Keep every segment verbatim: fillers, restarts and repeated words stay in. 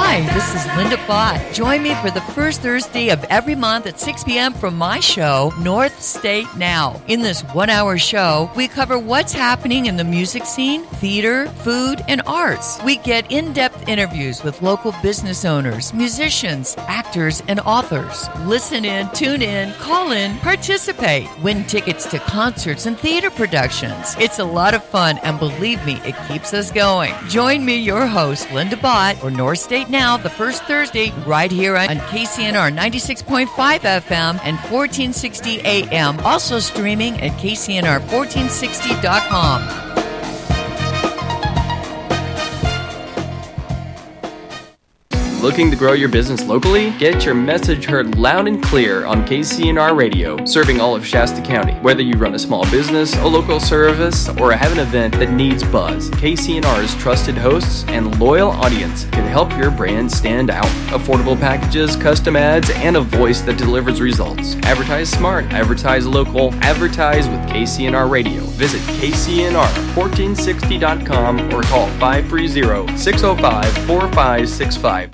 Hi, this is Linda Bott. Join me for the first Thursday of every month at six p.m. from my show, North State Now. In this one-hour show, we cover what's happening in the music scene, theater, food, and arts. We get in-depth interviews with local business owners, musicians, actors, and authors. Listen in, tune in, call in, participate. Win tickets to concerts and theater productions. It's a lot of fun, and believe me, it keeps us going. Join me, your host, Linda Bott, for North State Now, the first Thursday, right here on K C N R ninety-six point five F M and fourteen sixty A M. Also streaming at K C N R fourteen sixty dot com. Looking to grow your business locally? Get your message heard loud and clear on K C N R Radio, serving all of Shasta County. Whether you run a small business, a local service, or have an event that needs buzz, K C N R's trusted hosts and loyal audience can help your brand stand out. Affordable packages, custom ads, and a voice that delivers results. Advertise smart, advertise local, advertise with K C N R Radio. Visit K C N R fourteen sixty dot com or call five three zero, six zero five, four five six five.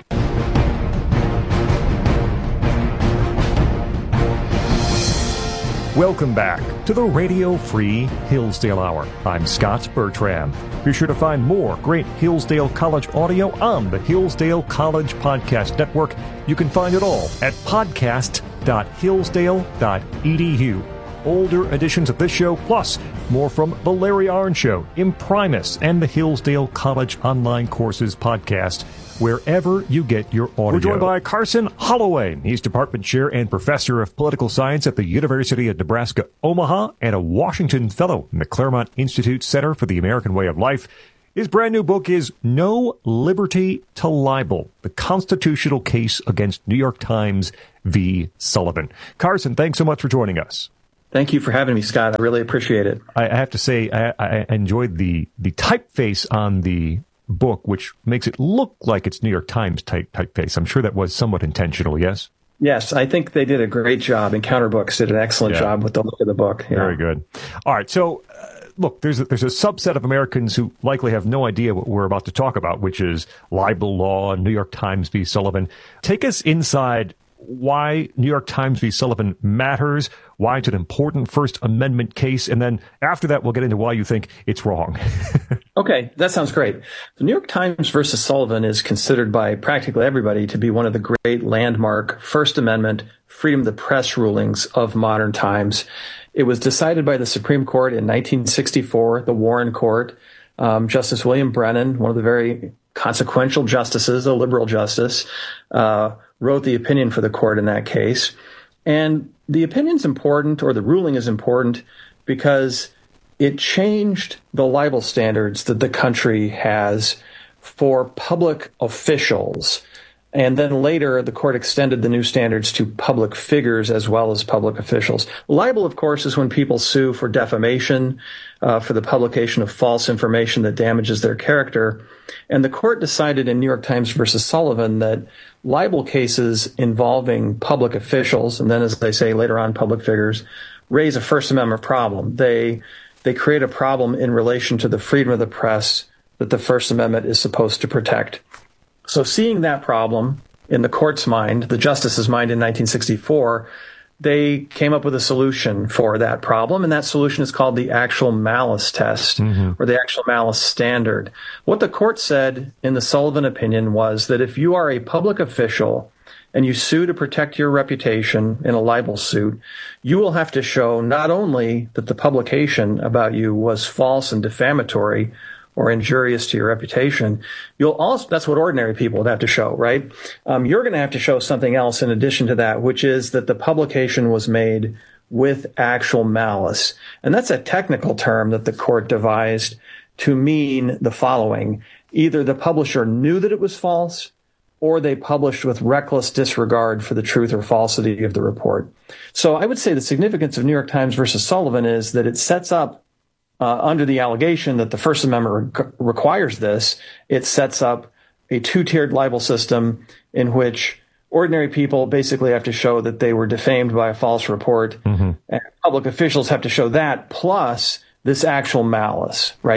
Welcome back to the Radio Free Hillsdale Hour. I'm Scott Bertram. Be sure to find more great Hillsdale College audio on the Hillsdale College Podcast Network. You can find it all at podcast dot hillsdale dot e d u. Older editions of this show, plus more from The Larry Arnn Show, Imprimis, and the Hillsdale College Online Courses podcast, wherever you get your audio. We're joined by Carson Holloway. He's Department Chair and Professor of Political Science at the University of Nebraska-Omaha and a Washington Fellow in the Claremont Institute Center for the American Way of Life. His brand new book is No Liberty to Libel, the Constitutional Case Against New York Times v. Sullivan. Carson, thanks so much for joining us. Thank you for having me, Scott. I really appreciate it. I have to say, I, I enjoyed the, the typeface on the book, which makes it look like it's New York Times type typeface. I'm sure that was somewhat intentional, yes? Yes, I think they did a great job. Encounter Books did an excellent yeah. job with the look of the book. Yeah. Very good. All right, so uh, look, there's a, there's a subset of Americans who likely have no idea what we're about to talk about, which is libel law, New York Times v. Sullivan. Take us inside why New York Times v. Sullivan matters, why it's an important First Amendment case, and then after that, we'll get into why you think it's wrong. Okay, that sounds great. The New York Times versus Sullivan is considered by practically everybody to be one of the great landmark First Amendment freedom of the press rulings of modern times. It was decided by the Supreme Court in nineteen sixty-four, the Warren Court. Um, Justice William Brennan, one of the very consequential justices, a liberal justice, uh, wrote the opinion for the court in that case. And the opinion's important, or the ruling is important, because it changed the libel standards that the country has for public officials. And then later, the court extended the new standards to public figures as well as public officials. Libel, of course, is when people sue for defamation, uh, for the publication of false information that damages their character. And the court decided in New York Times versus Sullivan that libel cases involving public officials, and then, as they say later on, public figures, raise a First Amendment problem. They they create a problem in relation to the freedom of the press that the First Amendment is supposed to protect. So seeing that problem in the court's mind, the justice's mind in nineteen sixty-four, they came up with a solution for that problem, and that solution is called the actual malice test, mm-hmm. or the actual malice standard. What the court said in the Sullivan opinion was that if you are a public official and you sue to protect your reputation in a libel suit, you will have to show not only that the publication about you was false and defamatory or injurious to your reputation, you'll also, that's what ordinary people would have to show, right? Um, you're going to have to show something else in addition to that, which is that the publication was made with actual malice. And that's a technical term that the court devised to mean the following. Either the publisher knew that it was false, or they published with reckless disregard for the truth or falsity of the report. So I would say the significance of New York Times versus Sullivan is that it sets up Uh, under the allegation that the First Amendment re- requires this, it sets up a two-tiered libel system in which ordinary people basically have to show that they were defamed by a false report, mm-hmm. and public officials have to show that, plus this actual malice, right?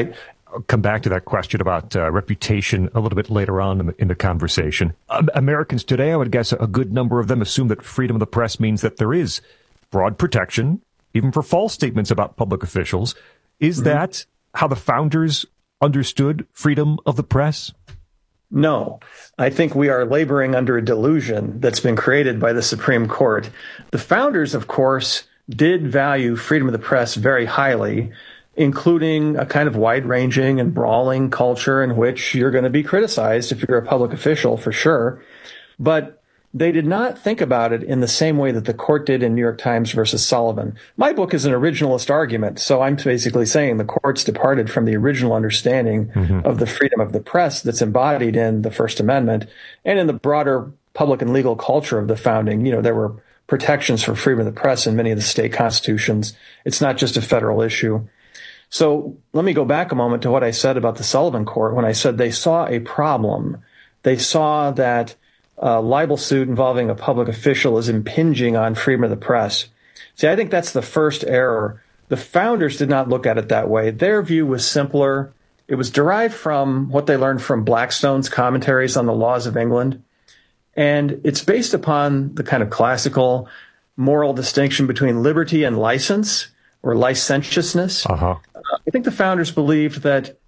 I'll come back to that question about uh, reputation a little bit later on in the, in the conversation. Um, Americans today, I would guess a good number of them assume that freedom of the press means that there is broad protection, even for false statements about public officials. Is mm-hmm. that how the founders understood freedom of the press? No, I think we are laboring under a delusion that's been created by the Supreme Court. The founders, of course, did value freedom of the press very highly, including a kind of wide-ranging and brawling culture in which you're going to be criticized if you're a public official, for sure. But they did not think about it in the same way that the court did in New York Times versus Sullivan. My book is an originalist argument, so I'm basically saying the courts departed from the original understanding mm-hmm. of the freedom of the press that's embodied in the First Amendment and in the broader public and legal culture of the founding. You know, there were protections for freedom of the press in many of the state constitutions. It's not just a federal issue. So let me go back a moment to what I said about the Sullivan Court when I said they saw a problem. They saw that a libel suit involving a public official is impinging on freedom of the press. See, I think that's the first error. The founders did not look at it that way. Their view was simpler. It was derived from what they learned from Blackstone's commentaries on the laws of England. And it's based upon the kind of classical moral distinction between liberty and license, or licentiousness. Uh-huh. I think the founders believed that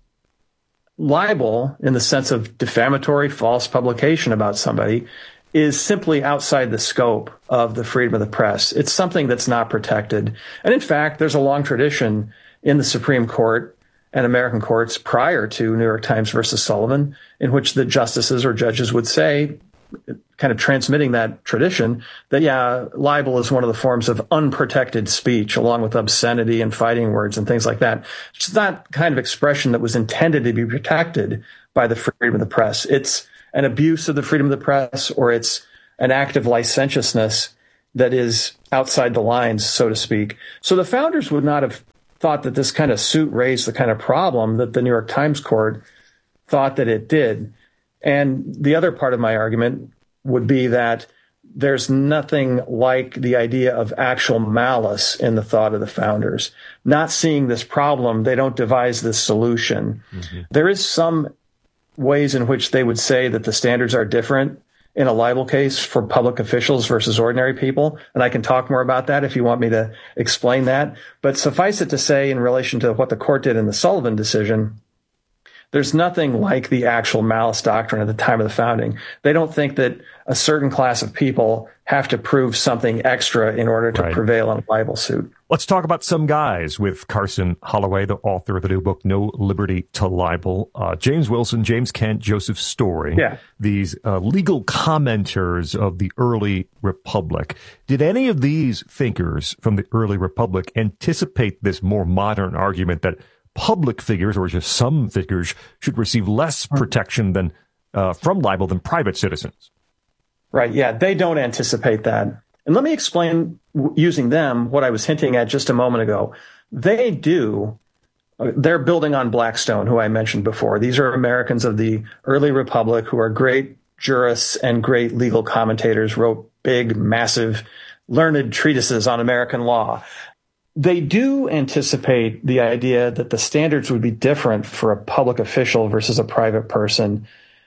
libel, in the sense of defamatory false publication about somebody, is simply outside the scope of the freedom of the press. It's something that's not protected. And in fact, there's a long tradition in the Supreme Court and American courts prior to New York Times versus Sullivan, in which the justices or judges would say, kind of transmitting that tradition, that, yeah, libel is one of the forms of unprotected speech, along with obscenity and fighting words and things like that. It's not kind of expression that was intended to be protected by the freedom of the press. It's an abuse of the freedom of the press, or it's an act of licentiousness that is outside the lines, so to speak. So the founders would not have thought that this kind of suit raised the kind of problem that the New York Times court thought that it did. And the other part of my argument would be that there's nothing like the idea of actual malice in the thought of the founders. Not seeing this problem, they don't devise this solution. Mm-hmm. There is some ways in which they would say that the standards are different in a libel case for public officials versus ordinary people. And I can talk more about that if you want me to explain that. But suffice it to say, in relation to what the court did in the Sullivan decision, there's nothing like the actual malice doctrine at the time of the founding. They don't think that a certain class of people have to prove something extra in order to right. prevail in a libel suit. Let's talk about some guys with Carson Holloway, the author of the new book, No Liberty to Libel. Uh, James Wilson, James Kent, Joseph Story, yeah. these uh, legal commenters of the early republic. Did any of these thinkers from the early republic anticipate this more modern argument that public figures, or just some figures, should receive less protection than uh, from libel than private citizens? Right. Yeah, they don't anticipate that. And let me explain, w- using them, what I was hinting at just a moment ago. They do. Uh, they're building on Blackstone, who I mentioned before. These are Americans of the early republic who are great jurists and great legal commentators, wrote big, massive, learned treatises on American law. They do anticipate the idea that the standards would be different for a public official versus a private person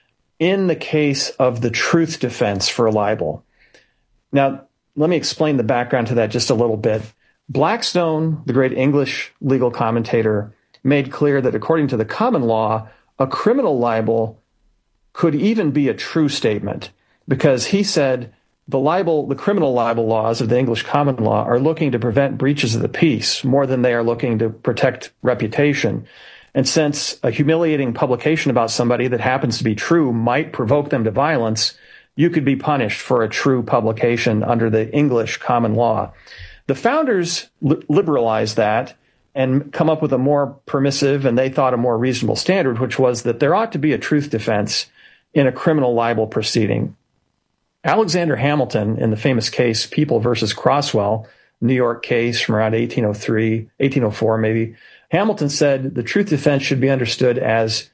in the case of the truth defense for libel. Now, let me explain the background to that just a little bit. Blackstone, the great English legal commentator, made clear that according to the common law, a criminal libel could even be a true statement, because he said the libel, the criminal libel laws of the English common law are looking to prevent breaches of the peace more than they are looking to protect reputation. And since a humiliating publication about somebody that happens to be true might provoke them to violence, you could be punished for a true publication under the English common law. The founders li- liberalized that and come up with a more permissive, and they thought a more reasonable standard, which was that there ought to be a truth defense in a criminal libel proceeding. Alexander Hamilton, in the famous case People versus Crosswell, New York case from around eighteen oh three, eighteen oh four maybe, Hamilton said the truth defense should be understood as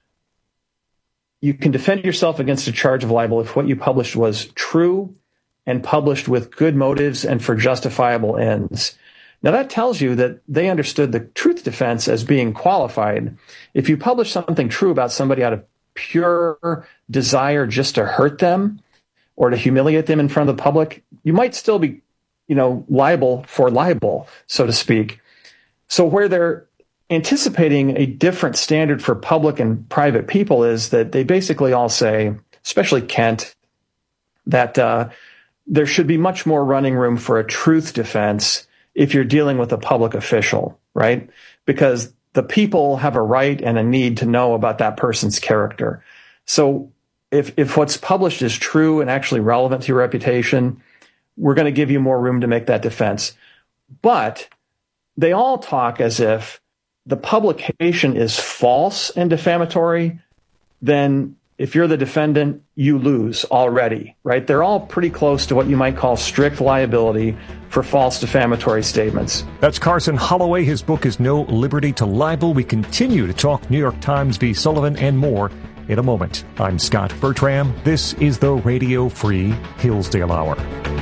you can defend yourself against a charge of libel if what you published was true and published with good motives and for justifiable ends. Now, that tells you that they understood the truth defense as being qualified. If you publish something true about somebody out of pure desire just to hurt them or to humiliate them in front of the public, you might still be, you know, liable for libel, so to speak. So where they're anticipating a different standard for public and private people is that they basically all say, especially Kent, that uh, there should be much more running room for a truth defense if you're dealing with a public official, right? Because the people have a right and a need to know about that person's character. So if if what's published is true and actually relevant to your reputation, we're going to give you more room to make that defense. But they all talk as if the publication is false and defamatory, then if you're the defendant, you lose already, right? They're all pretty close to what you might call strict liability for false defamatory statements. That's Carson Holloway. His book is No Liberty to Libel. We continue to talk New York Times v. Sullivan and more in a moment. I'm Scott Bertram. This is the Radio Free Hillsdale Hour.